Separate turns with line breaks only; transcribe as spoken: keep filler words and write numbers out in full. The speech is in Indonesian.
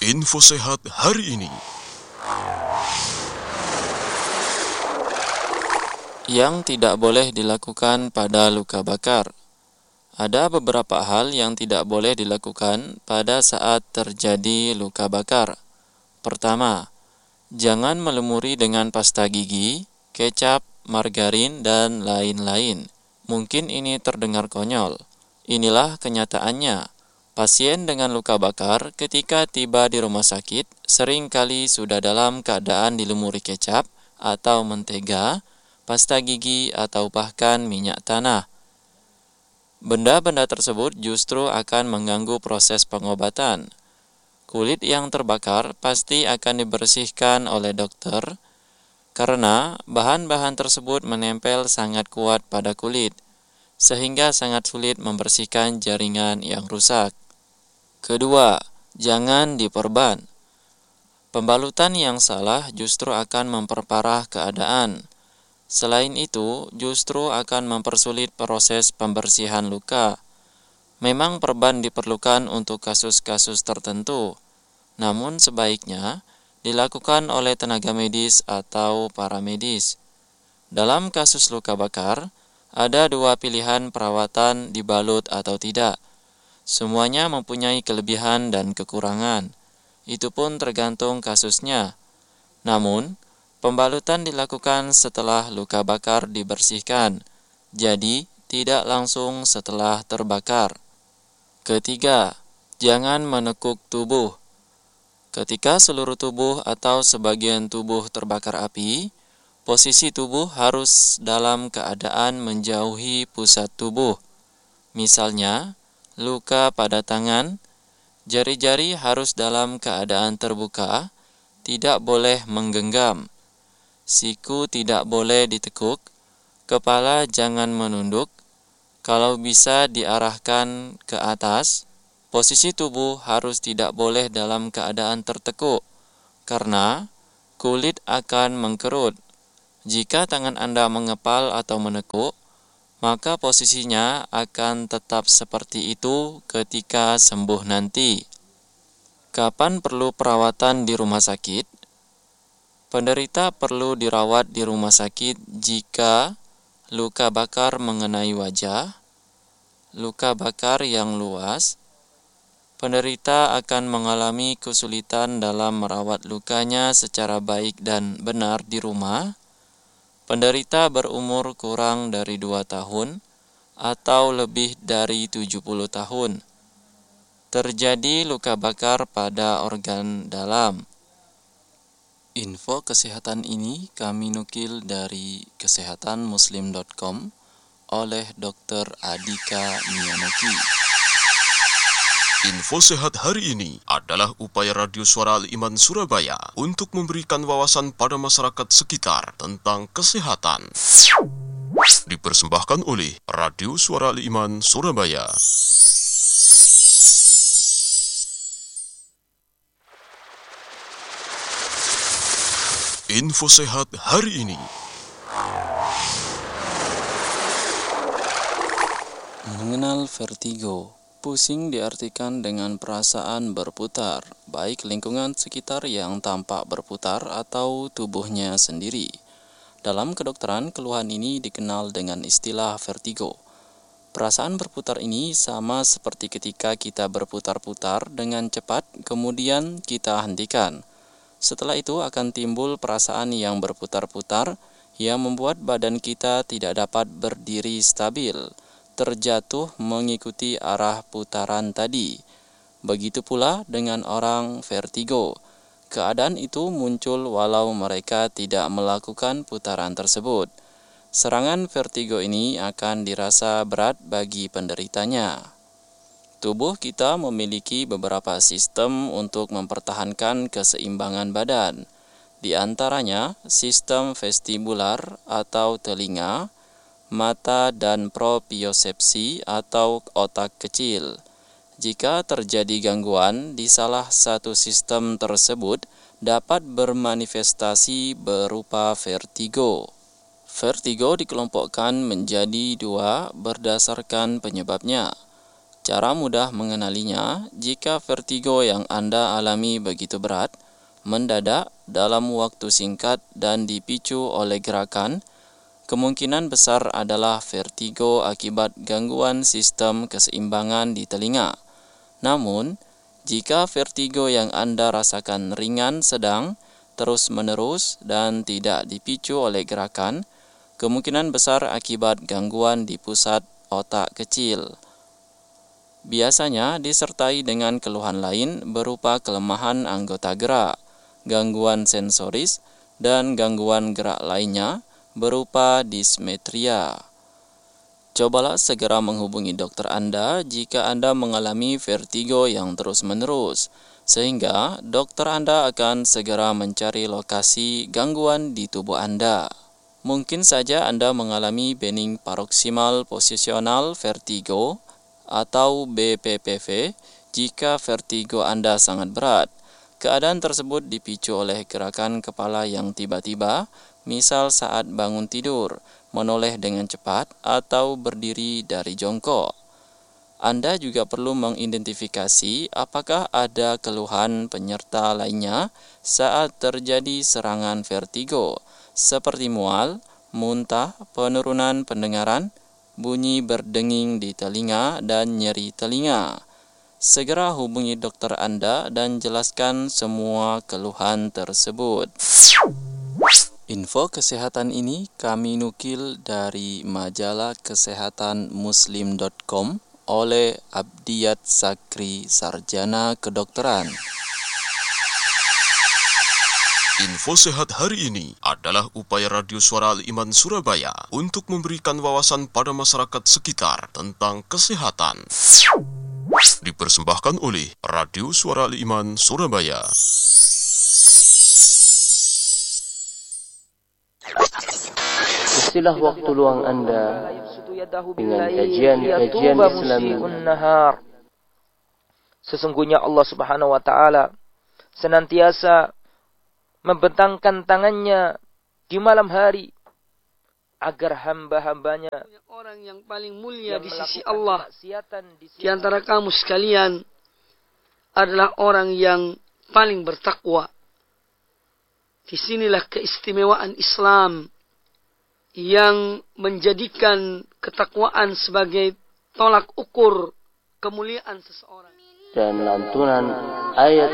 Info sehat hari ini.
Yang tidak boleh dilakukan pada luka bakar. Ada beberapa hal yang tidak boleh dilakukan pada saat terjadi luka bakar. Pertama, jangan melumuri dengan pasta gigi, kecap, margarin, dan lain-lain. Mungkin ini terdengar konyol. Inilah kenyataannya. Pasien dengan luka bakar ketika tiba di rumah sakit seringkali sudah dalam keadaan dilumuri kecap atau mentega, pasta gigi, atau bahkan minyak tanah. Benda-benda tersebut justru akan mengganggu proses pengobatan. Kulit yang terbakar pasti akan dibersihkan oleh dokter karena bahan-bahan tersebut menempel sangat kuat pada kulit, sehingga sangat sulit membersihkan jaringan yang rusak. Kedua, jangan diperban. Pembalutan yang salah justru akan memperparah keadaan. Selain itu, justru akan mempersulit proses pembersihan luka. Memang perban diperlukan untuk kasus-kasus tertentu, namun sebaiknya dilakukan oleh tenaga medis atau paramedis. Dalam kasus luka bakar, ada dua pilihan perawatan dibalut atau tidak. Semuanya mempunyai kelebihan dan kekurangan. Itu pun tergantung kasusnya. Namun, pembalutan dilakukan setelah luka bakar dibersihkan, jadi tidak langsung setelah terbakar. Ketiga, jangan menekuk tubuh. Ketika seluruh tubuh atau sebagian tubuh terbakar api, posisi tubuh harus dalam keadaan menjauhi pusat tubuh. Misalnya, luka pada tangan, jari-jari harus dalam keadaan terbuka, tidak boleh menggenggam. Siku tidak boleh ditekuk, kepala jangan menunduk. Kalau bisa diarahkan ke atas, posisi tubuh harus tidak boleh dalam keadaan tertekuk, karena kulit akan mengkerut. Jika tangan Anda mengepal atau menekuk, maka posisinya akan tetap seperti itu ketika sembuh nanti. Kapan perlu perawatan di rumah sakit? Penderita perlu dirawat di rumah sakit jika luka bakar mengenai wajah, luka bakar yang luas. Penderita akan mengalami kesulitan dalam merawat lukanya secara baik dan benar di rumah. Penderita berumur kurang dari dua tahun atau lebih dari tujuh puluh tahun. Terjadi luka bakar pada organ dalam. Info kesehatan ini kami nukil dari kesehatan muslim dot com oleh dokter Adika Miyanoki.
Info sehat hari ini adalah upaya Radio Suara Al-Iman Surabaya untuk memberikan wawasan pada masyarakat sekitar tentang kesehatan. Dipersembahkan oleh Radio Suara Al-Iman Surabaya. Info sehat hari ini.
Mengenal vertigo. Pusing diartikan dengan perasaan berputar, baik lingkungan sekitar yang tampak berputar atau tubuhnya sendiri. Dalam kedokteran, keluhan ini dikenal dengan istilah vertigo. Perasaan berputar ini sama seperti ketika kita berputar-putar dengan cepat, kemudian kita hentikan. Setelah itu akan timbul perasaan yang berputar-putar yang membuat badan kita tidak dapat berdiri stabil, terjatuh mengikuti arah putaran tadi. Begitu pula dengan orang vertigo. Keadaan itu muncul walau mereka tidak melakukan putaran tersebut. Serangan vertigo ini akan dirasa berat bagi penderitanya. Tubuh kita memiliki beberapa sistem untuk mempertahankan keseimbangan badan. Di antaranya sistem vestibular atau telinga, mata, dan propriosepsi atau otak kecil. Jika terjadi gangguan di salah satu sistem tersebut, dapat bermanifestasi berupa vertigo. Vertigo dikelompokkan menjadi dua berdasarkan penyebabnya. Cara mudah mengenalinya, jika vertigo yang Anda alami begitu berat, mendadak, dalam waktu singkat dan dipicu oleh gerakan, kemungkinan besar adalah vertigo akibat gangguan sistem keseimbangan di telinga. Namun, jika vertigo yang Anda rasakan ringan, sedang, terus-menerus, dan tidak dipicu oleh gerakan, kemungkinan besar akibat gangguan di pusat otak kecil. Biasanya disertai dengan keluhan lain berupa kelemahan anggota gerak, gangguan sensoris, dan gangguan gerak lainnya berupa dismetria. Cobalah segera menghubungi dokter Anda jika Anda mengalami vertigo yang terus-menerus, sehingga dokter Anda akan segera mencari lokasi gangguan di tubuh Anda. Mungkin saja Anda mengalami benign paroksimal posisional vertigo atau B P P V jika vertigo Anda sangat berat. Keadaan tersebut dipicu oleh gerakan kepala yang tiba-tiba, misal saat bangun tidur, menoleh dengan cepat, atau berdiri dari jongkok. Anda juga perlu mengidentifikasi apakah ada keluhan penyerta lainnya saat terjadi serangan vertigo, seperti mual, muntah, penurunan pendengaran, bunyi berdenging di telinga, dan nyeri telinga. Segera hubungi dokter Anda dan jelaskan semua keluhan tersebut. Info kesehatan ini kami nukil dari majalah kesehatan muslim dot com oleh Abdiyat Sakri, Sarjana Kedokteran.
Info sehat hari ini adalah upaya Radio Suara Al-Iman Surabaya untuk memberikan wawasan pada masyarakat sekitar tentang kesehatan. Dipersembahkan oleh Radio Suara Al-Iman Surabaya.
Istilah waktu luang Anda dengan kajian-kajian Islami.
Sesungguhnya Allah Subhanahu wa taala senantiasa membentangkan tangannya di malam hari agar hamba-hambanya,
orang yang paling mulia di sisi Allah di antara kamu sekalian adalah orang yang paling bertakwa. Disinilah keistimewaan Islam yang menjadikan ketakwaan sebagai tolak ukur kemuliaan seseorang.
Dan lantunan ayat